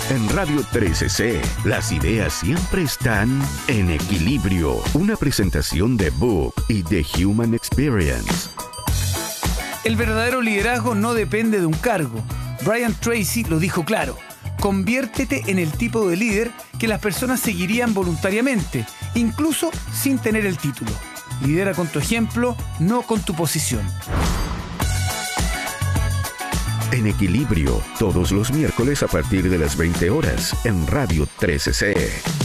En Radio 13C, las ideas siempre están en equilibrio. Una presentación de Book y The Human Experience. El verdadero liderazgo no depende de un cargo. Brian Tracy lo dijo claro. Conviértete en el tipo de líder que las personas seguirían voluntariamente, incluso sin tener el título. Lidera con tu ejemplo, no con tu posición. En equilibrio, todos los miércoles a partir de las 20 horas en Radio 13C.